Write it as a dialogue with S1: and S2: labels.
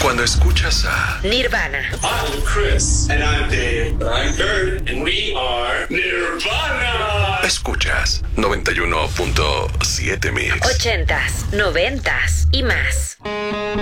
S1: Cuando escuchas a
S2: Nirvana,
S3: I'm Chris. And I'm Dave. I'm Kurt. And we are Nirvana.
S1: escuchas 91.7 Mix.
S2: 80s, 90s y más.